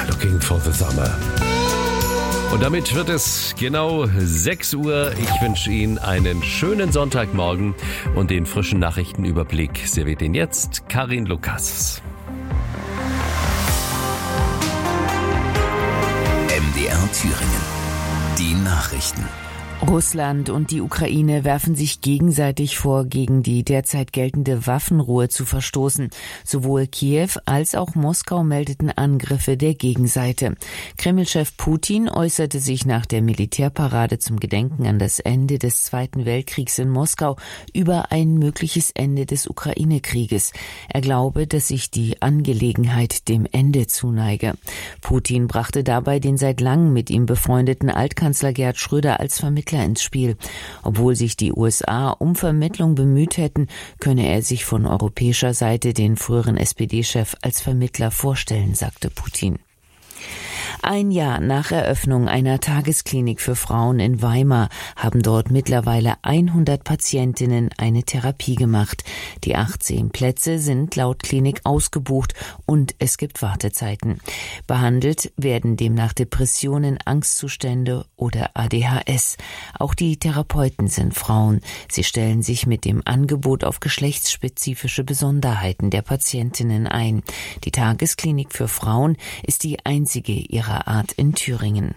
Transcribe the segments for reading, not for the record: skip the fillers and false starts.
Looking for the Summer. Und damit wird es genau 6 Uhr. Ich wünsche Ihnen einen schönen Sonntagmorgen und den frischen Nachrichtenüberblick serviert Ihnen jetzt Karin Lukas. MDR Thüringen. Die Nachrichten. Russland und die Ukraine werfen sich gegenseitig vor, gegen die derzeit geltende Waffenruhe zu verstoßen. Sowohl Kiew als auch Moskau meldeten Angriffe der Gegenseite. Kreml-Chef Putin äußerte sich nach der Militärparade zum Gedenken an das Ende des Zweiten Weltkriegs in Moskau über ein mögliches Ende des Ukraine-Krieges. Er glaube, dass sich die Angelegenheit dem Ende zuneige. Putin brachte dabei den seit langem mit ihm befreundeten Altkanzler Gerhard Schröder als Vermittler ins Spiel. Obwohl sich die USA um Vermittlung bemüht hätten, könne er sich von europäischer Seite den früheren SPD-Chef als Vermittler vorstellen, sagte Putin. Ein Jahr nach Eröffnung einer Tagesklinik für Frauen in Weimar haben dort mittlerweile 100 Patientinnen eine Therapie gemacht. Die 18 Plätze sind laut Klinik ausgebucht und es gibt Wartezeiten. Behandelt werden demnach Depressionen, Angstzustände oder ADHS. Auch die Therapeuten sind Frauen. Sie stellen sich mit dem Angebot auf geschlechtsspezifische Besonderheiten der Patientinnen ein. Die Tagesklinik für Frauen ist die einzige ihrer Art in Thüringen.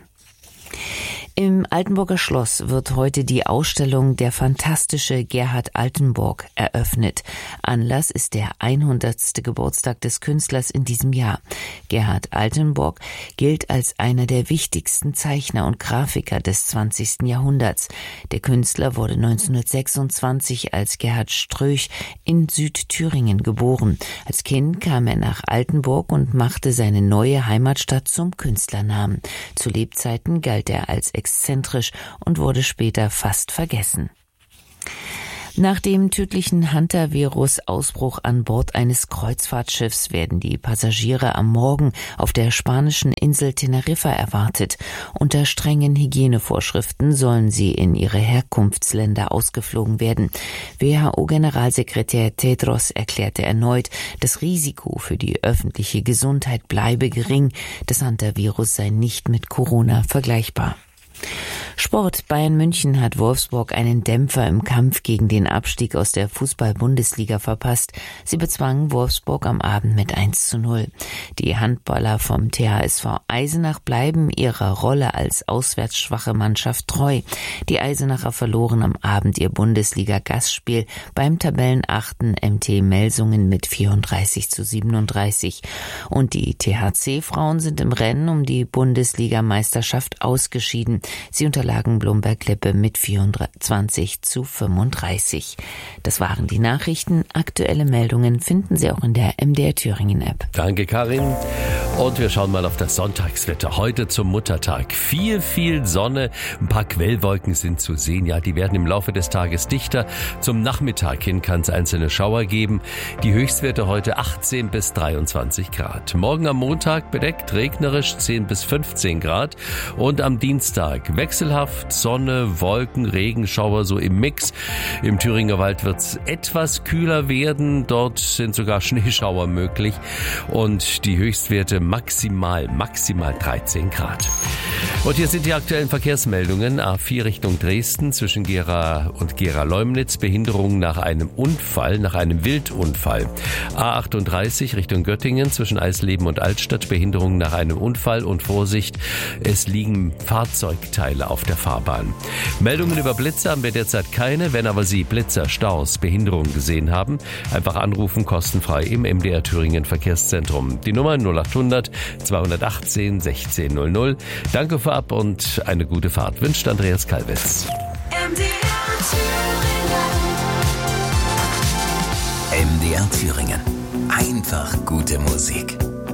Im Altenburger Schloss wird heute die Ausstellung Der fantastische Gerhard Altenburg eröffnet. Anlass ist der 100. Geburtstag des Künstlers in diesem Jahr. Gerhard Altenburg gilt als einer der wichtigsten Zeichner und Grafiker des 20. Jahrhunderts. Der Künstler wurde 1926 als Gerhard Ströch in Südthüringen geboren. Als Kind kam er nach Altenburg und machte seine neue Heimatstadt zum Künstlernamen. Zu Lebzeiten galt er als exzentrisch und wurde später fast vergessen. Nach dem tödlichen Hantavirus-Ausbruch an Bord eines Kreuzfahrtschiffs werden die Passagiere am Morgen auf der spanischen Insel Teneriffa erwartet. Unter strengen Hygienevorschriften sollen sie in ihre Herkunftsländer ausgeflogen werden. WHO-Generalsekretär Tedros erklärte erneut, das Risiko für die öffentliche Gesundheit bleibe gering. Das Hantavirus sei nicht mit Corona vergleichbar. Sport. Bayern München hat Wolfsburg einen Dämpfer im Kampf gegen den Abstieg aus der Fußball-Bundesliga verpasst. Sie bezwangen Wolfsburg am Abend mit 1:0. Die Handballer vom THSV Eisenach bleiben ihrer Rolle als auswärtsschwache Mannschaft treu. Die Eisenacher verloren am Abend ihr Bundesliga-Gastspiel beim Tabellenachten MT Melsungen mit 34:37. Und die THC-Frauen sind im Rennen um die Bundesligameisterschaft ausgeschieden. Sie unterlagen Blomberg-Lippe mit 24:35. Das waren die Nachrichten. Aktuelle Meldungen finden Sie auch in der MDR Thüringen App. Danke, Karin. Und wir schauen mal auf das Sonntagswetter. Heute zum Muttertag. Viel Sonne. Ein paar Quellwolken sind zu sehen. Ja, die werden im Laufe des Tages dichter. Zum Nachmittag hin kann es einzelne Schauer geben. Die Höchstwerte heute 18 bis 23 Grad. Morgen am Montag bedeckt, regnerisch 10 bis 15 Grad. Und am Dienstag wechselhaft Sonne, Wolken, Regenschauer so im Mix. Im Thüringer Wald wird es etwas kühler werden. Dort sind sogar Schneeschauer möglich. Und die Höchstwerte maximal 13 Grad. Und hier sind die aktuellen Verkehrsmeldungen. A4 Richtung Dresden zwischen Gera und Gera-Leumnitz. Behinderung nach einem Wildunfall. A38 Richtung Göttingen zwischen Eisleben und Altstadt. Behinderung nach einem Unfall und Vorsicht, es liegen Fahrzeugteile auf der Fahrbahn. Meldungen über Blitze haben wir derzeit keine. Wenn aber Sie Blitzer, Staus, Behinderungen gesehen haben, einfach anrufen, kostenfrei im MDR Thüringen Verkehrszentrum. Die Nummer 0800 218 1600. Danke vorab und eine gute Fahrt. Wünscht Andreas Kalwitz. MDR Thüringen. Einfach gute Musik.